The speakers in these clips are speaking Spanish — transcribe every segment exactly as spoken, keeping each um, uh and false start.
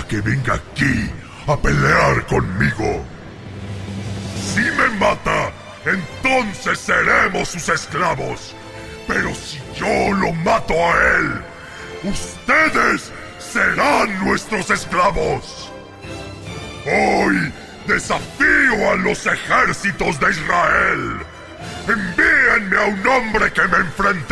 que venga aquí a pelear conmigo. Si me mata, entonces seremos sus esclavos. Pero si yo lo mato a él, ustedes serán nuestros esclavos. Hoy desafío a los ejércitos de Israel. Envíenme a un hombre que me enfrente.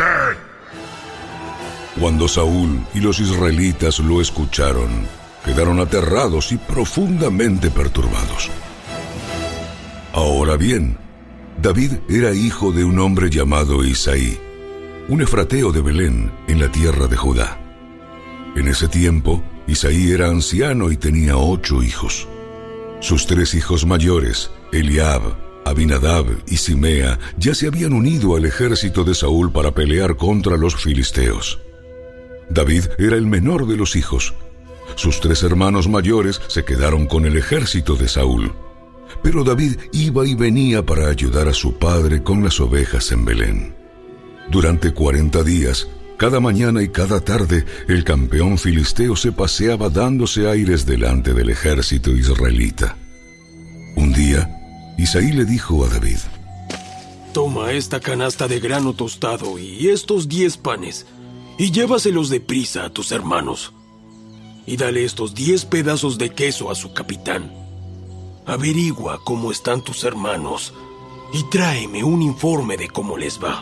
Cuando Saúl y los israelitas lo escucharon, quedaron aterrados y profundamente perturbados. Ahora bien, David era hijo de un hombre llamado Isaí, un efrateo de Belén, en la tierra de Judá. En ese tiempo, Isaí era anciano y tenía ocho hijos. Sus tres hijos mayores, Eliab, Abinadab y Simea, ya se habían unido al ejército de Saúl para pelear contra los filisteos. David era el menor de los hijos. Sus tres hermanos mayores se quedaron con el ejército de Saúl. Pero David iba y venía para ayudar a su padre con las ovejas en Belén. Durante cuarenta días, cada mañana y cada tarde, el campeón filisteo se paseaba dándose aires delante del ejército israelita. Un día, Isaí le dijo a David: Toma esta canasta de grano tostado y estos diez panes, y llévaselos deprisa a tus hermanos. Y dale estos diez pedazos de queso a su capitán. Averigua cómo están tus hermanos y tráeme un informe de cómo les va.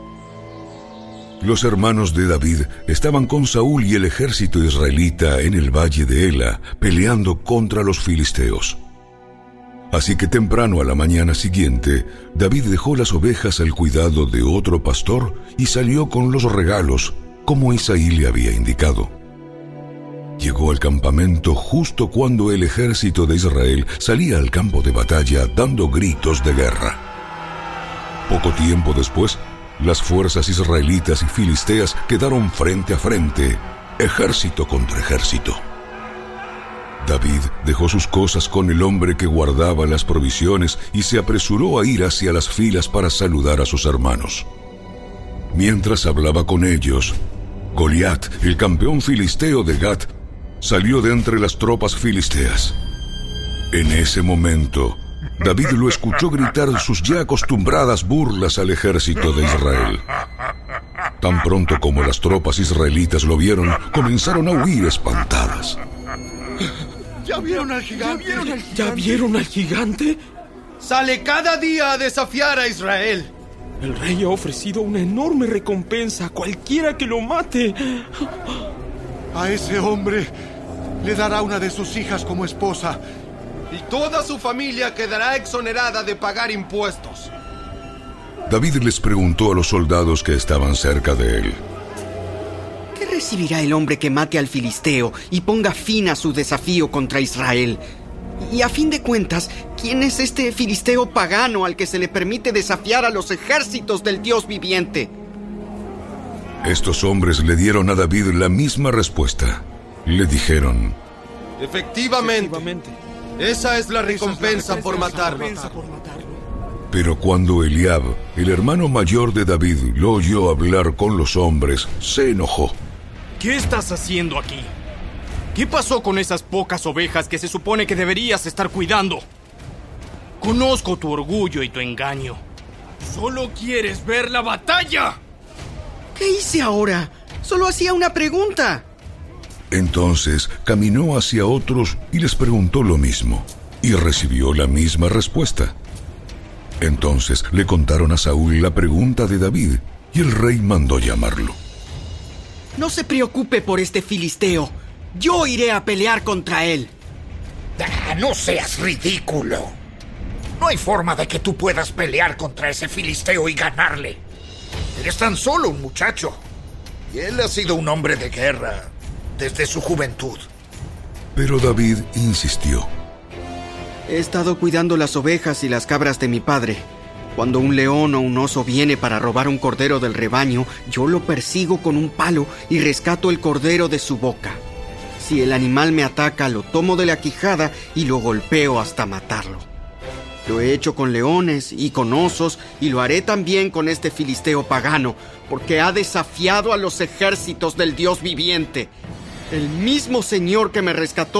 Los hermanos de David estaban con Saúl y el ejército israelita en el valle de Ela, peleando contra los filisteos. Así que temprano a la mañana siguiente, David dejó las ovejas al cuidado de otro pastor y salió con los regalos, como Isaí le había indicado. Llegó al campamento justo cuando el ejército de Israel salía al campo de batalla dando gritos de guerra. Poco tiempo después, las fuerzas israelitas y filisteas quedaron frente a frente, ejército contra ejército. David dejó sus cosas con el hombre que guardaba las provisiones y se apresuró a ir hacia las filas para saludar a sus hermanos. Mientras hablaba con ellos, Goliat, el campeón filisteo de Gat, salió de entre las tropas filisteas. En ese momento, David lo escuchó gritar sus ya acostumbradas burlas al ejército de Israel. Tan pronto como las tropas israelitas lo vieron, comenzaron a huir espantadas. ¿Ya vieron al gigante? ¿Ya vieron al gigante? ¿Ya vieron al gigante? Sale cada día a desafiar a Israel. El rey ha ofrecido una enorme recompensa a cualquiera que lo mate. A ese hombre le dará una de sus hijas como esposa. Y toda su familia quedará exonerada de pagar impuestos. David les preguntó a los soldados que estaban cerca de él: ¿qué recibirá el hombre que mate al filisteo y ponga fin a su desafío contra Israel? Y a fin de cuentas, ¿quién es este filisteo pagano al que se le permite desafiar a los ejércitos del Dios viviente? Estos hombres le dieron a David la misma respuesta. Le dijeron: Efectivamente, Efectivamente. Esa es la recompensa, por matarlo. Pero cuando Eliab, el hermano mayor de David, lo oyó hablar con los hombres, se enojó. ¿Qué estás haciendo aquí? ¿Qué pasó con esas pocas ovejas que se supone que deberías estar cuidando? Conozco tu orgullo y tu engaño. Solo quieres ver la batalla. ¿Qué hice ahora? Solo hacía una pregunta. Entonces caminó hacia otros y les preguntó lo mismo, y recibió la misma respuesta. Entonces le contaron a Saúl la pregunta de David, y el rey mandó llamarlo. No se preocupe por este filisteo. Yo iré a pelear contra él. Ah, no seas ridículo. No hay forma de que tú puedas pelear contra ese filisteo y ganarle. Eres tan solo un muchacho. Y él ha sido un hombre de guerra desde su juventud. Pero David insistió. He estado cuidando las ovejas y las cabras de mi padre. Cuando un león o un oso viene para robar un cordero del rebaño, yo lo persigo con un palo y rescato el cordero de su boca. Si el animal me ataca, lo tomo de la quijada y lo golpeo hasta matarlo. Lo he hecho con leones y con osos, y lo haré también con este filisteo pagano, porque ha desafiado a los ejércitos del Dios viviente. El mismo Señor que me rescató